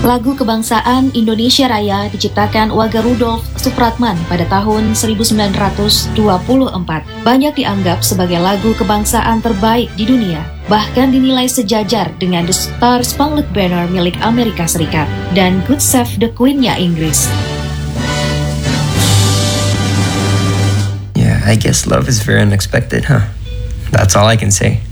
Lagu kebangsaan Indonesia Raya diciptakan Wage Rudolf Supratman pada tahun 1924. Banyak dianggap sebagai lagu kebangsaan terbaik di dunia, bahkan dinilai sejajar dengan The Star Spangled Banner milik Amerika Serikat dan God Save the Queen-nya Inggris. Yeah, I guess love is very unexpected, huh? That's all I can say.